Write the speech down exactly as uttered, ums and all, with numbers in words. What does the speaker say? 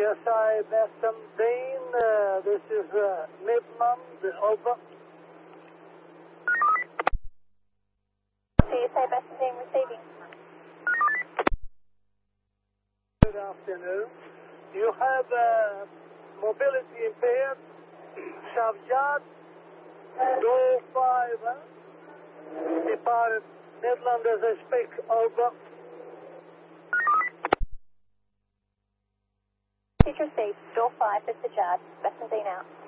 Yes, I Western Dean. Uh, this is uh, Midland. Over. C S A Western Dean receiving. Good afternoon. You have uh, mobility impaired. Shavjad. Door five. Uh, departed Midland as I speak. Over. Future received. Door five for Sajjad. Western Dean out.